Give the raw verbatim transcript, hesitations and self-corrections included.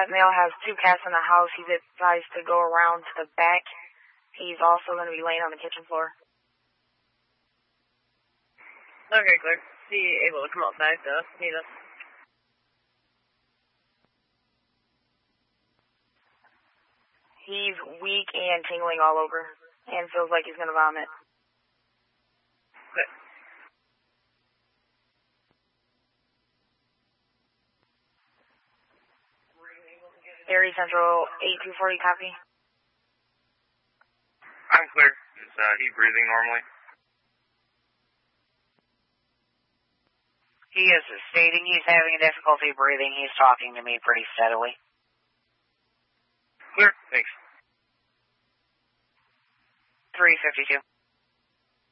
that male has two cats in the house. He's advised to go around to the back. He's also going to be laying on the kitchen floor. Okay, clear. Is he able to come outside to meet us? He's weak and tingling all over, and feels like he's going to vomit. Okay. Erie Central eight two forty, copy. I'm clear. Is uh, he breathing normally? He is stating he's having difficulty breathing. He's talking to me pretty steadily. Clear. Thanks. three fifty-two.